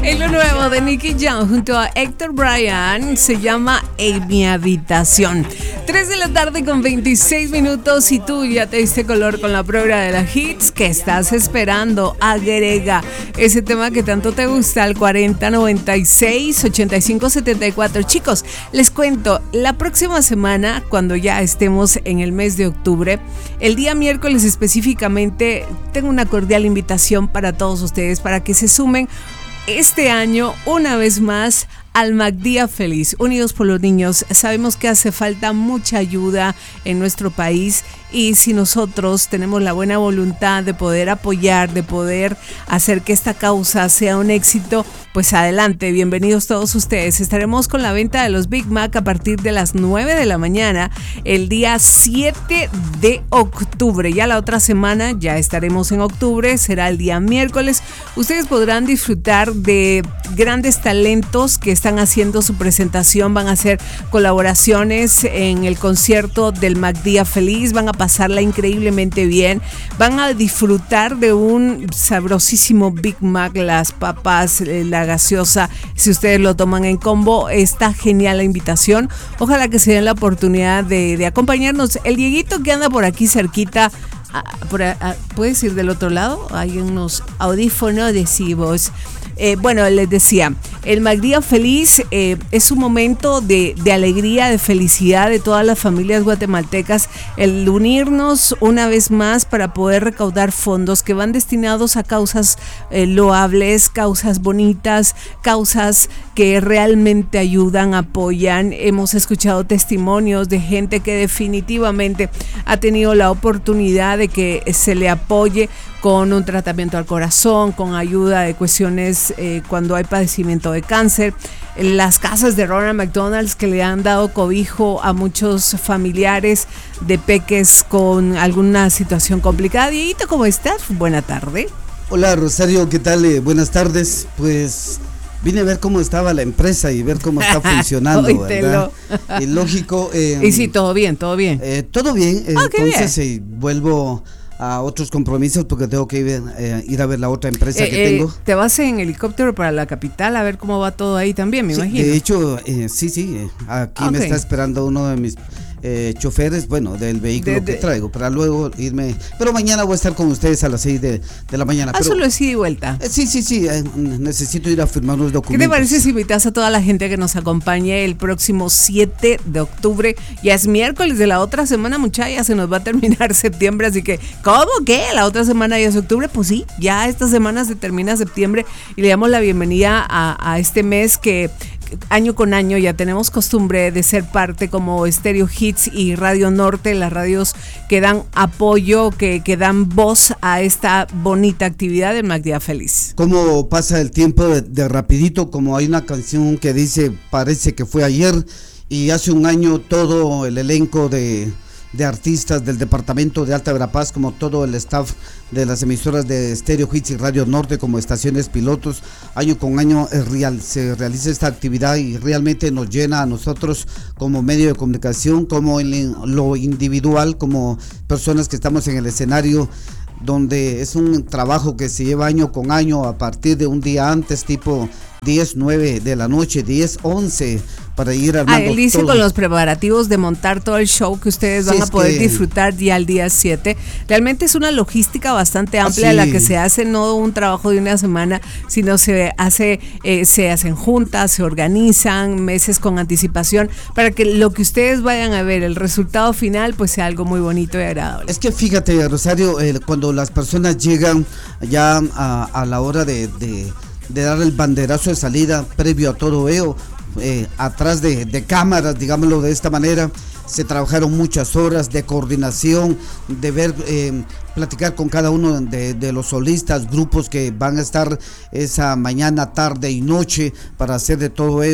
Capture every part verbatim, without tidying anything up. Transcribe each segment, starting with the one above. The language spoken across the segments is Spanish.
Es lo nuevo de Nicky Jam junto a Héctor Bryan, se llama En mi habitación. tres de la tarde con veintiséis minutos y tú ya te diste color con la prueba de las hits. ¿Qué estás esperando? Agrega ese tema que tanto te gusta al cuarenta noventa y seis ochenta y cinco setenta y cuatro. Chicos, les cuento, la próxima semana, cuando ya estemos en el mes de octubre, el día miércoles específicamente, tengo una cordial invitación para todos ustedes para que se sumen este año una vez más al MacDía Feliz, Unidos por los Niños. Sabemos que hace falta mucha ayuda en nuestro país y si nosotros tenemos la buena voluntad de poder apoyar, de poder hacer que esta causa sea un éxito, pues adelante, bienvenidos todos ustedes. Estaremos con la venta de los Big Mac a partir de las nueve de la mañana el día siete de octubre. Ya la otra semana ya estaremos en octubre, será el día miércoles. Ustedes podrán disfrutar de grandes talentos que están haciendo su presentación, van a hacer colaboraciones en el concierto del MacDía Feliz, van a pasarla increíblemente bien, van a disfrutar de un sabrosísimo Big Mac, las papas, la gaseosa, si ustedes lo toman en combo, está genial la invitación. Ojalá que se den la oportunidad de, de acompañarnos. El Dieguito que anda por aquí cerquita, a, por a, a, ¿puedes ir del otro lado? Hay unos audífonos adhesivos. Eh, bueno, les decía, el MacDía Feliz eh, es un momento de, de alegría, de felicidad de todas las familias guatemaltecas, el unirnos una vez más para poder recaudar fondos que van destinados a causas eh, loables, causas bonitas, causas que realmente ayudan, apoyan. Hemos escuchado testimonios de gente que definitivamente ha tenido la oportunidad de que se le apoye con un tratamiento al corazón, con ayuda de cuestiones eh, cuando hay padecimiento de cáncer. Las casas de Ronald McDonald's que le han dado cobijo a muchos familiares de peques con alguna situación complicada. Dieguito, ¿cómo estás? Buena tarde. Hola Rosario, ¿qué tal? Eh, buenas tardes. Pues vine a ver cómo estaba la empresa y ver cómo está funcionando, ¿verdad? Y lógico. Eh, y sí, todo bien, todo bien. Eh, todo bien, eh, ah, entonces eh, vuelvo a otros compromisos porque tengo que ir, eh, ir a ver la otra empresa eh, que eh, tengo. ¿Te vas en helicóptero para la capital a ver cómo va todo ahí también, me sí, imagino? De hecho, eh, sí, sí, eh, aquí okay. me está esperando uno de mis eh, choferes, bueno, del vehículo de, de, que traigo, para luego irme, pero mañana voy a estar con ustedes a las seis de, de la mañana. Ah, pero, solo es ida y vuelta. Eh, sí, sí, sí, eh, necesito ir a firmar unos documentos. ¿Qué te parece si invitas a toda la gente que nos acompañe el próximo siete de octubre? Ya es miércoles de la otra semana, muchacha, ya se nos va a terminar septiembre, así que, ¿cómo qué? La otra semana ya es octubre, pues sí, ya esta semana se termina septiembre y le damos la bienvenida a, a este mes que año con año ya tenemos costumbre de ser parte como Stereo Hits y Radio Norte, las radios que dan apoyo, que, que dan voz a esta bonita actividad del MacDía Feliz. ¿Cómo pasa el tiempo de, de rapidito? Como hay una canción que dice, parece que fue ayer, y hace un año todo el elenco de... de artistas del departamento de Alta Verapaz, como todo el staff de las emisoras de Stereo Hits y Radio Norte como estaciones pilotos, año con año es real, se realiza esta actividad y realmente nos llena a nosotros como medio de comunicación, como en lo individual, como personas que estamos en el escenario, donde es un trabajo que se lleva año con año a partir de un día antes, tipo diez, nueve de la noche, diez, once, para ir armando. Ah, él dice todo. Con los preparativos de montar todo el show que ustedes van sí, a poder que... disfrutar ya al día siete. Realmente es una logística bastante amplia ah, sí. la que se hace, no un trabajo de una semana, sino se hace, eh, se hacen juntas, se organizan meses con anticipación para que lo que ustedes vayan a ver, el resultado final, pues sea algo muy bonito y agradable. Es que fíjate, Rosario, eh, cuando las personas llegan ya a, a la hora de, de, de dar el banderazo de salida previo a todo ello, Eh, atrás de, de cámaras, digámoslo de esta manera, se trabajaron muchas horas de coordinación, de ver, eh, platicar con cada uno de, de los solistas, grupos que van a estar esa mañana, tarde y noche para hacer de todo ello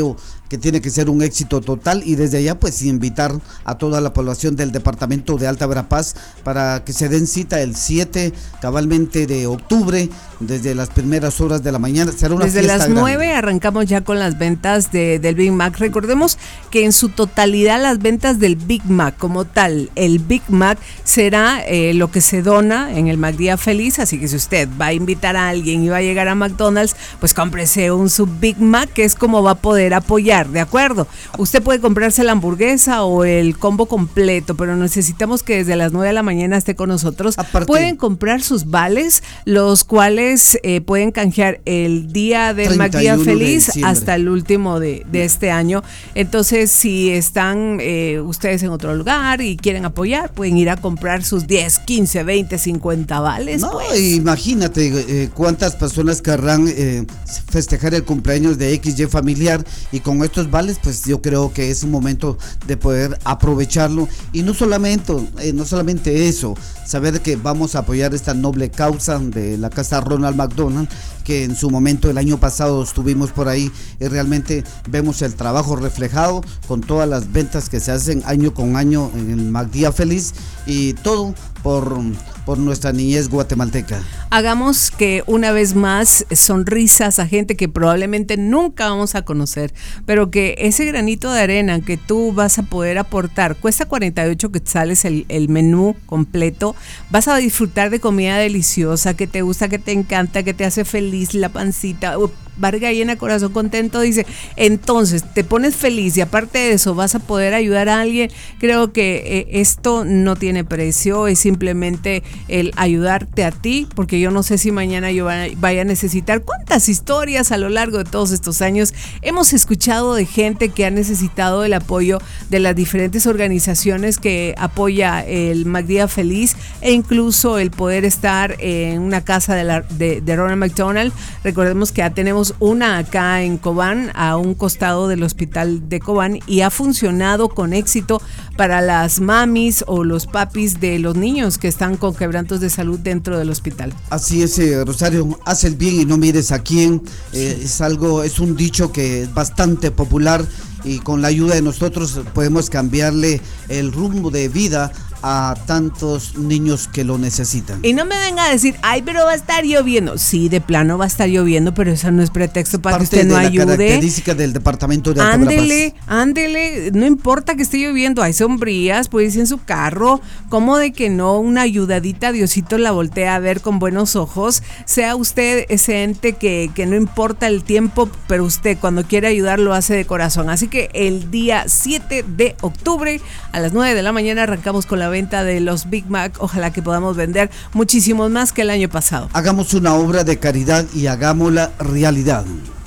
que tiene que ser un éxito total, y desde allá pues invitar a toda la población del departamento de Alta Verapaz para que se den cita el siete cabalmente de octubre, desde las primeras horas de la mañana. Será una Desde fiesta las grande. nueve arrancamos ya con las ventas de, del Big Mac. Recordemos que en su totalidad las ventas del Big Mac como tal, el Big Mac será eh, lo que se dona en el McDía Feliz, así que si usted va a invitar a alguien y va a llegar a McDonald's, pues cómprese un sub Big Mac, que es como va a poder apoyar, ¿de acuerdo? Usted puede comprarse la hamburguesa o el combo completo, pero necesitamos que desde las nueve de la mañana esté con nosotros. Aparte, pueden comprar sus vales, los cuales Eh, pueden canjear el día del McDía Feliz de hasta el último de, de este año. Entonces, si están eh, ustedes en otro lugar y quieren apoyar, pueden ir a comprar sus diez, quince, veinte, cincuenta vales. No, pues. imagínate eh, cuántas personas querrán eh, festejar el cumpleaños de X Y familiar, y con estos vales, pues yo creo que es un momento de poder aprovecharlo. Y no solamente, eh, no solamente eso, saber que vamos a apoyar esta noble causa de la Casa Ronald McDonald, que en su momento el año pasado estuvimos por ahí, y realmente vemos el trabajo reflejado con todas las ventas que se hacen año con año en el McDía Feliz, y todo por, por nuestra niñez guatemalteca. Hagamos que una vez más sonrisas a gente que probablemente nunca vamos a conocer, pero que ese granito de arena que tú vas a poder aportar, cuesta cuarenta y ocho quetzales el, el menú completo, vas a disfrutar de comida deliciosa que te gusta, que te encanta, que te hace feliz la pancita, uh, barriga llena, corazón contento, dice. Entonces te pones feliz y aparte de eso vas a poder ayudar a alguien. Creo que eh, esto no tiene precio, es simplemente el ayudarte a ti, porque yo no sé si mañana yo vaya a necesitar. ¿Cuántas historias a lo largo de todos estos años hemos escuchado de gente que ha necesitado el apoyo de las diferentes organizaciones que apoya el McDía Feliz, e incluso el poder estar en una casa de, la, de, de Ronald McDonald? Recordemos que ya tenemos una acá en Cobán, a un costado del hospital de Cobán, y ha funcionado con éxito para las mamis o los papis de los niños que están con quebrantos de salud dentro del hospital. Así es, eh, Rosario, haz el bien y no mires a quién. Eh, sí. Es algo, es un dicho que es bastante popular, y con la ayuda de nosotros podemos cambiarle el rumbo de vida a tantos niños que lo necesitan. Y no me venga a decir, ay, pero va a estar lloviendo. Sí, de plano va a estar lloviendo, pero eso no es pretexto para Parte que usted no de la ayude. Característica del departamento de Alta Verapaz. Ándele, ándele, no importa que esté lloviendo, hay sombrías, puede irse en su carro, como de que no, una ayudadita, Diosito la voltea a ver con buenos ojos. Sea usted ese ente que, que no importa el tiempo, pero usted cuando quiere ayudar lo hace de corazón. Así que el día siete de octubre a las nueve de la mañana arrancamos con la venta de los Big Mac. Ojalá que podamos vender muchísimos más que el año pasado. Hagamos una obra de caridad y hagámosla realidad.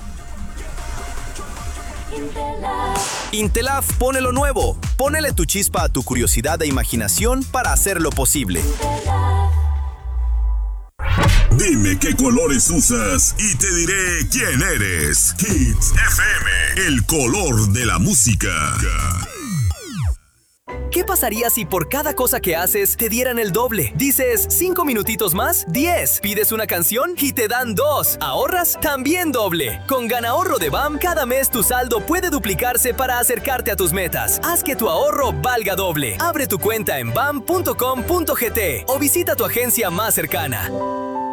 Intelaf pone lo nuevo. Ponele tu chispa a tu curiosidad e imaginación para hacerlo posible. Dime qué colores usas y te diré quién eres. Hits F M, el color de la música. ¿Qué pasaría si por cada cosa que haces te dieran el doble? Dices, ¿cinco minutitos más? diez. Pides una canción y te dan dos. ¿Ahorras? También doble. Con GanaHorro de B A M, cada mes tu saldo puede duplicarse para acercarte a tus metas. Haz que tu ahorro valga doble. Abre tu cuenta en bam punto com punto gt o visita tu agencia más cercana.